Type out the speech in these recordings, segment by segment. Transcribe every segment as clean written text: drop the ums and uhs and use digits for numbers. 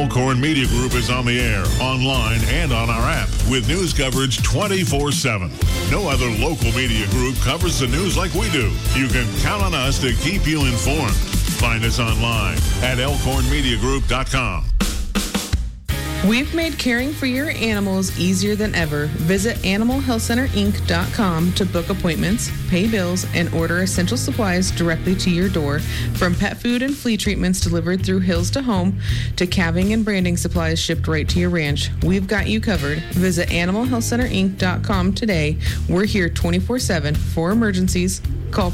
Elkhorn Media Group is on the air, online, and on our app with news coverage 24/7. No other local media group covers the news like we do. You can count on us to keep you informed. Find us online at elkhornmediagroup.com. We've made caring for your animals easier than ever. Visit animalhealthcenterinc.com to book appointments, pay bills, and order essential supplies directly to your door. From pet food and flea treatments delivered through Hills to Home to calving and branding supplies shipped right to your ranch, we've got you covered. Visit animalhealthcenterinc.com today. We're here 24/7 for emergencies. Call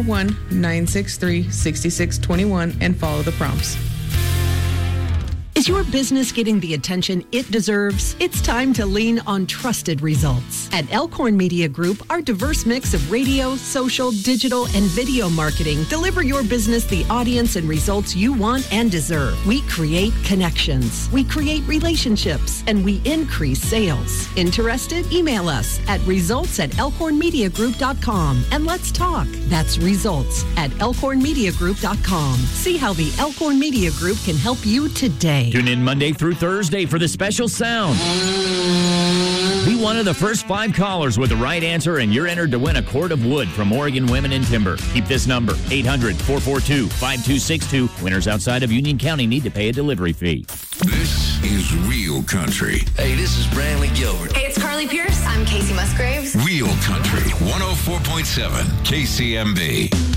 541-963-6621 and follow the prompts. Is your business getting the attention it deserves? It's time to lean on trusted results. At Elkhorn Media Group, our diverse mix of radio, social, digital, and video marketing deliver your business the audience and results you want and deserve. We create connections, we create relationships, and we increase sales. Interested? Email us at results@elkhornmediagroup.com and let's talk. That's results@elkhornmediagroup.com. See how the Elkhorn Media Group can help you today. Tune in Monday through Thursday for the special sound. Be one of the first 5 callers with the right answer, and you're entered to win a cord of wood from Oregon Women in Timber. Keep this number, 800-442-5262. Winners outside of Union County need to pay a delivery fee. This is Real Country. Hey, this is Brantley Gilbert. Hey, it's Carly Pierce. I'm Casey Musgraves. Real Country, 104.7 KCMB.